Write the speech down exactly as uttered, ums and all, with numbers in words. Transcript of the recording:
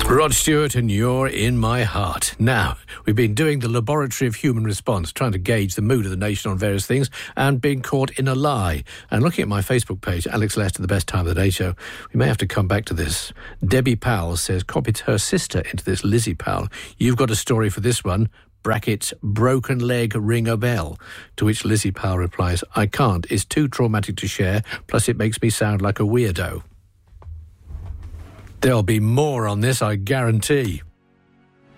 Rod Stewart, and you're in my heart. Now, we've been doing the laboratory of human response, trying to gauge the mood of the nation on various things, and being caught in a lie. And looking at my Facebook page, Alex Lester, The Best Time of the Day Show, we may have to come back to this. Debbie Powell says, copied her sister into this. Lizzie Powell, you've got a story for this one. Brackets, broken leg ring a bell. To which Lizzie Powell replies, I can't. It's too traumatic to share, plus it makes me sound like a weirdo. There'll be more on this, I guarantee.